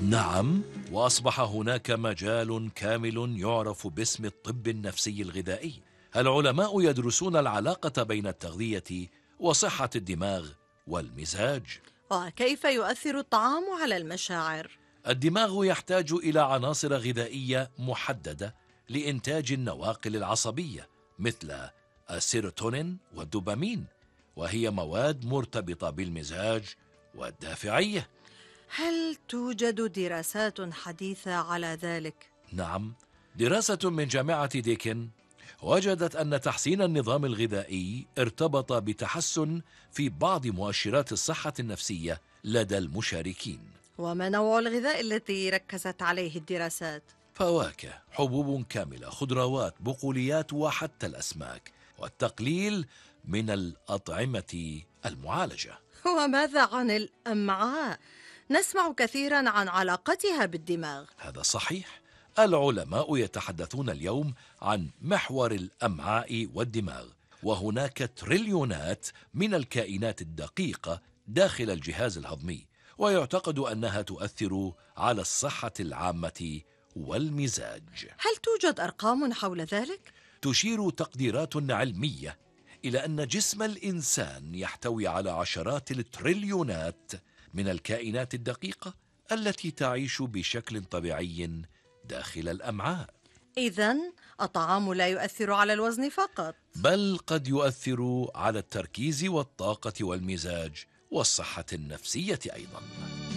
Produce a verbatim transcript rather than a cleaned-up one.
نعم، وأصبح هناك مجال كامل يعرف باسم الطب النفسي الغذائي. العلماء يدرسون العلاقة بين التغذية وصحة الدماغ والمزاج. وكيف يؤثر الطعام على المشاعر؟ الدماغ يحتاج إلى عناصر غذائية محددة لإنتاج النواقل العصبية مثل السيروتونين والدوبامين، وهي مواد مرتبطة بالمزاج والدافعية. هل توجد دراسات حديثة على ذلك؟ نعم، دراسة من جامعة ديكن وجدت أن تحسين النظام الغذائي ارتبط بتحسن في بعض مؤشرات الصحة النفسية لدى المشاركين. وما نوع الغذاء الذي ركزت عليه الدراسات؟ فواكه، حبوب كاملة، خضروات، بقوليات، وحتى الأسماك، والتقليل من الأطعمة المعالجة. وماذا عن الأمعاء؟ نسمع كثيرا عن علاقتها بالدماغ. هذا صحيح. العلماء يتحدثون اليوم عن محور الأمعاء والدماغ، وهناك تريليونات من الكائنات الدقيقة داخل الجهاز الهضمي، ويعتقد أنها تؤثر على الصحة العامة والمزاج. هل توجد أرقام حول ذلك؟ تشير تقديرات علمية إلى أن جسم الإنسان يحتوي على عشرات التريليونات من الكائنات الدقيقة التي تعيش بشكل طبيعي داخل الأمعاء. إذن الطعام لا يؤثر على الوزن فقط، بل قد يؤثر على التركيز والطاقة والمزاج والصحة النفسية أيضاً.